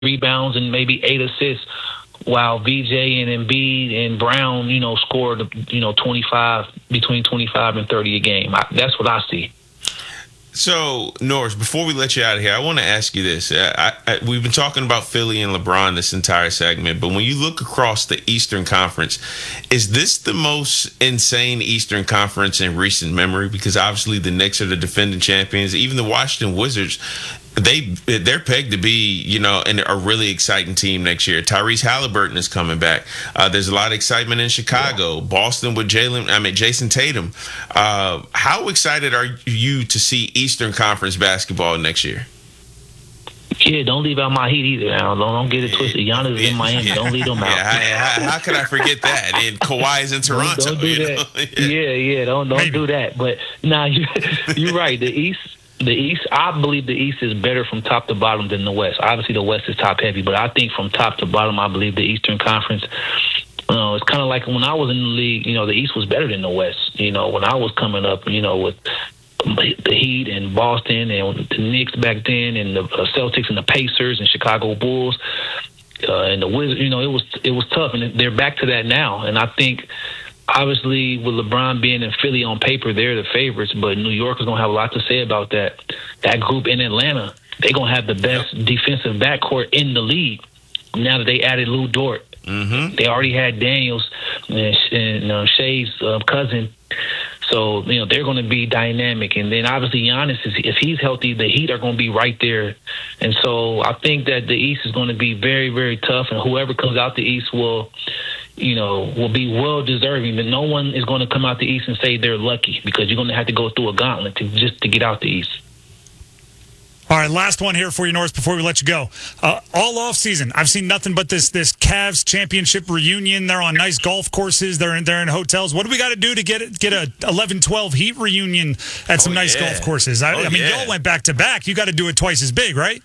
rebounds and maybe 8 assists, while VJ and Embiid and Brown, scored, between 25 and 30 a game. That's what I see. So, Norris, before we let you out of here, I want to ask you this. We've been talking about Philly and LeBron this entire segment, but when you look across the Eastern Conference, is this the most insane Eastern Conference in recent memory? Because obviously the Knicks are the defending champions. Even the Washington Wizards, they're pegged to be, a really exciting team next year. Tyrese Halliburton is coming back. There's a lot of excitement in Chicago. Yeah. Boston with Jason Tatum. How excited are you to see Eastern Conference basketball next year? Yeah, don't leave out my Heat either. Now. Don't get it twisted. Giannis is in Miami. Don't leave them out. How could I forget that? And Kawhi is in Toronto. Don't do that. Yeah. Don't do that. But you're right. The East, I believe the East is better from top to bottom than the West. Obviously, the West is top heavy, but I think from top to bottom, I believe the Eastern Conference. It's kind of like when I was in the league. The East was better than the West. When I was coming up, with the Heat and Boston and the Knicks back then, and the Celtics and the Pacers and Chicago Bulls and the Wizards. It was tough, and they're back to that now. And I think, obviously, with LeBron being in Philly on paper, they're the favorites, but New York is going to have a lot to say about that. That group in Atlanta, they're going to have the best defensive backcourt in the league now that they added Lou Dort. Mm-hmm. They already had Daniels and Shea's cousin. So, they're going to be dynamic. And then, obviously, Giannis, if he's healthy, the Heat are going to be right there. And so I think that the East is going to be very, very tough, and whoever comes out the East will be well deserving. But no one is going to come out the East and say they're lucky, because you're going to have to go through a gauntlet to get out the East. All right, last one here for you, Norris, before we let you go. All off season, I've seen nothing but this Cavs championship reunion. They're on nice golf courses. They're in hotels. What do we got to do to get a 11-12 Heat reunion at some nice golf courses? I mean, y'all went back to back. You got to do it twice as big, right?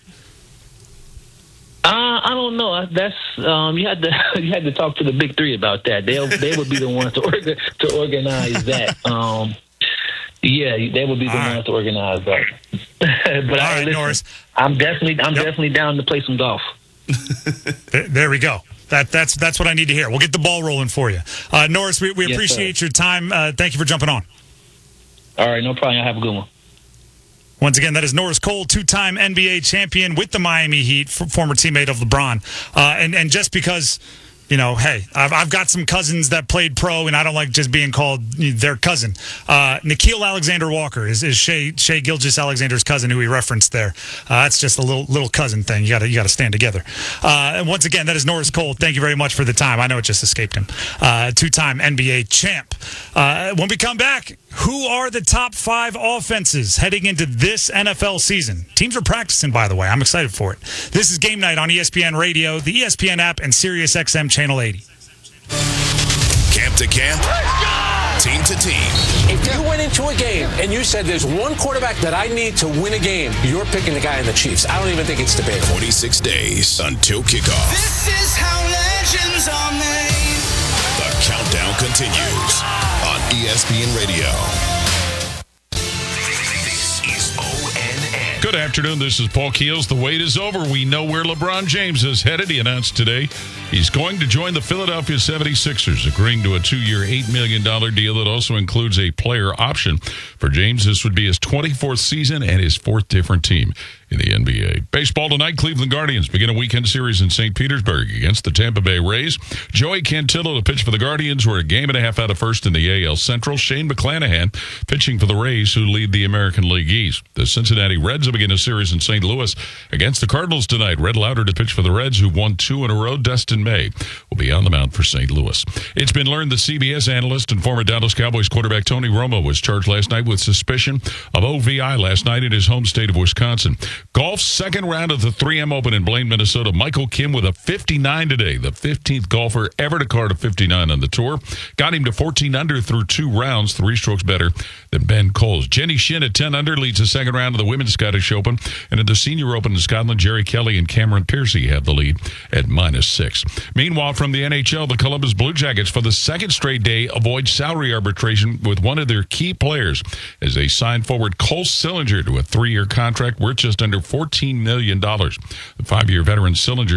I don't know. That's you had to talk to the big three about that. They would be the ones to organize that. They would be the ones to organize that. But Norris, I'm definitely down to play some golf. There we go. That's what I need to hear. We'll get the ball rolling for you, Norris. We appreciate your time. Thank you for jumping on. All right, no problem. Have a good one. Once again, that is Norris Cole, two-time NBA champion with the Miami Heat, former teammate of LeBron. And just because, hey, I've got some cousins that played pro, and I don't like just being called their cousin. Nickeil Alexander-Walker is Shai Gilgeous-Alexander's cousin, who he referenced there. That's just a little cousin thing. You got to stand together. And once again, that is Norris Cole. Thank you very much for the time. I know it just escaped him. Two-time NBA champ. When we come back, who are the top 5 offenses heading into this NFL season? Teams are practicing, by the way. I'm excited for it. This is Game Night on ESPN Radio, the ESPN app, and SiriusXM Channel 80. Camp to camp, team to team. If you went into a game and you said there's one quarterback that I need to win a game, you're picking the guy in the Chiefs. I don't even think it's debatable. 26 days until kickoff. This is how legends are made. The countdown continues on ESPN Radio. This is ONN. Good afternoon. This is Paul Keels. The wait is over. We know where LeBron James is headed. He announced today he's going to join the Philadelphia 76ers, agreeing to a 2-year, $8 million deal that also includes a player option. For James, this would be his 24th season and his 4th different team in the NBA. Baseball tonight, Cleveland Guardians begin a weekend series in St. Petersburg against the Tampa Bay Rays. Joey Cantillo to pitch for the Guardians, who are a game and a half out of first in the AL Central. Shane McClanahan pitching for the Rays, who lead the American League East. The Cincinnati Reds will begin a series in St. Louis against the Cardinals tonight. Red Lauter to pitch for the Reds, who won 2 in a row. Dustin May will be on the mound for St. Louis. It's been learned the CBS analyst and former Dallas Cowboys quarterback Tony Romo was charged last night with suspicion of OVI last night in his home state of Wisconsin. Golf's second round of the 3M Open in Blaine, Minnesota. Michael Kim with a 59 today, the 15th golfer ever to card a 59 on the tour. Got him to 14 under through 2 rounds, 3 strokes better than Ben Coles. Jenny Shin at 10 under leads the second round of the Women's Scottish Open. And in the Senior Open in Scotland, Jerry Kelly and Cameron Piercy have the lead at -6. Meanwhile, from the NHL, the Columbus Blue Jackets for the second straight day avoid salary arbitration with one of their key players as they sign forward Cole Sillinger to a 3-year contract worth just under under $14 million. The 5-year veteran Sillinger